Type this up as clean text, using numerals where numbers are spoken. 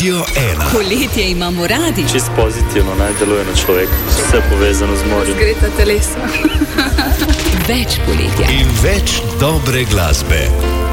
Radio 1. Poletje imamo radi. Čist pozitivno naj deluje na človek. Vse povezano z morjem. Zgreta telesa. Več poletja. In več dobre glasbe.